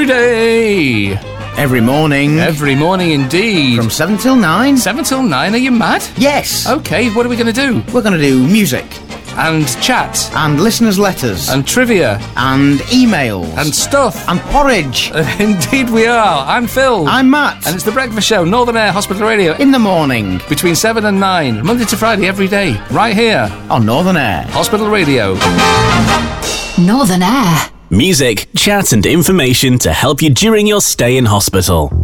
every day. Every morning. Every morning indeed. From 7 till 9. 7 till 9, are you mad? Yes. Okay, what are we going to do? We're going to do music. And chat. And listeners' letters. And trivia. And emails. And stuff. And porridge. Indeed we are. I'm Phil. I'm Matt. And it's The Breakfast Show, Northern Air Hospital Radio. In the morning. Between 7 and 9. Monday to Friday, every day. Right here. On Northern Air. Hospital Radio. Northern Air. Music, chat and information to help you during your stay in hospital.